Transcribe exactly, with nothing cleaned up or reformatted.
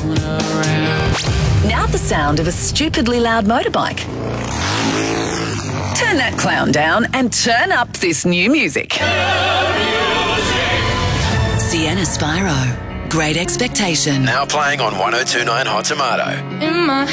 Now the sound of a stupidly loud motorbike. Turn that clown down and turn up this new music. Sienna Spyro, Great Expectation. Now playing on one oh two point nine Hot Tomato. In my